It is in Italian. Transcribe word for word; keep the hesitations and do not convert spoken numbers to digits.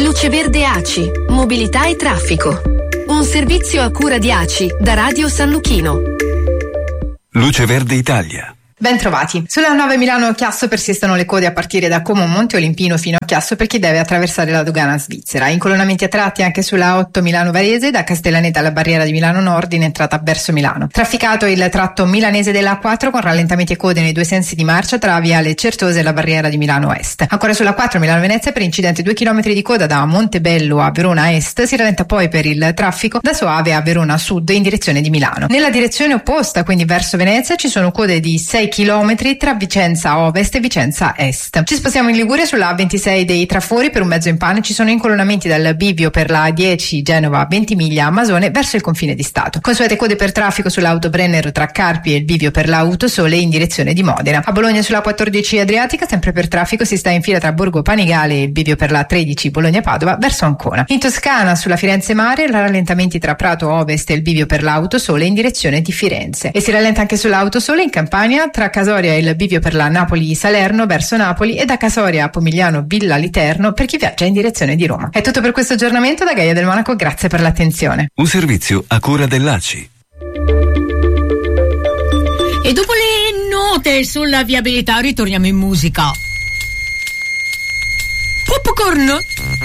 Luce Verde A C I, mobilità e traffico. Un servizio a cura di A C I da Radio San Luchino. Luce Verde Italia. Ben trovati. Sulla nove Milano-Chiasso persistono le code a partire da Como Monte Olimpino fino a Chiasso per chi deve attraversare la dogana svizzera. Incolonnamenti a tratti anche sulla otto Milano-Varese da Castellaneta alla barriera di Milano Nord in entrata verso Milano. Trafficato il tratto milanese della A quattro con rallentamenti e code nei due sensi di marcia tra Viale Certosa e la barriera di Milano Est. Ancora sulla quattro Milano-Venezia per incidente due chilometri di coda da Montebello a Verona Est. Si rallenta poi per il traffico da Soave a Verona Sud in direzione di Milano. Nella direzione opposta, quindi verso Venezia, ci sono code di sei chilometri tra Vicenza Ovest e Vicenza Est. Ci spostiamo in Liguria sulla A ventisei dei Trafori per un mezzo in pane. Ci sono incolonnamenti dal bivio per la A dieci Genova Ventimiglia Masone verso il confine di Stato. Consuete code per traffico sull'Autobrenner tra Carpi e il bivio per l'Autosole in direzione di Modena. A Bologna sulla quattordici Adriatica, sempre per traffico, si sta in fila tra Borgo Panigale e il bivio per la tredici Bologna Padova verso Ancona. In Toscana sulla Firenze Mare rallentamenti tra Prato Ovest e il bivio per l'Autosole in direzione di Firenze. E si rallenta anche sull'Autosole in Campania tra Casoria e il bivio per la Napoli Salerno verso Napoli e da Casoria a Pomigliano Villa Literno per chi viaggia in direzione di Roma. È tutto per questo aggiornamento da Gaia del Monaco, grazie per l'attenzione. Un servizio a cura dell'A C I. E dopo le note sulla viabilità ritorniamo in musica. Popcorn.